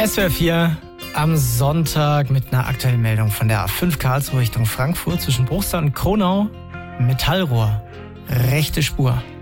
SWR 4 am Sonntag mit einer aktuellen Meldung von der A5 Karlsruhe Richtung Frankfurt zwischen Bruchsal und Kronau. Metallrohr, rechte Spur.